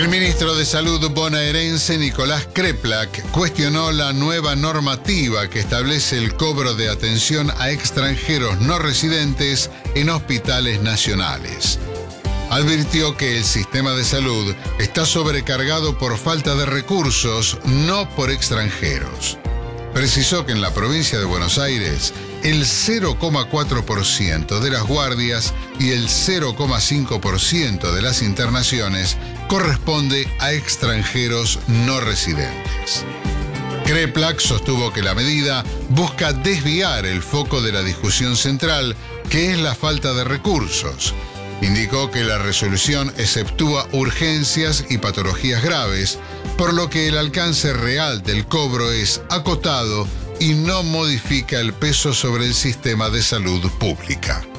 El ministro de Salud bonaerense Nicolás Kreplak cuestionó la nueva normativa que establece el cobro de atención a extranjeros no residentes en hospitales nacionales. Advirtió que el sistema de salud está sobrecargado por falta de recursos, no por extranjeros. Precisó que en la provincia de Buenos Aires, el 0,4% de las guardias y el 0,5% de las internaciones corresponde a extranjeros no residentes. Kreplak sostuvo que la medida busca desviar el foco de la discusión central, que es la falta de recursos. Indicó que la resolución exceptúa urgencias y patologías graves, por lo que el alcance real del cobro es acotado y no modifica el peso sobre el sistema de salud pública.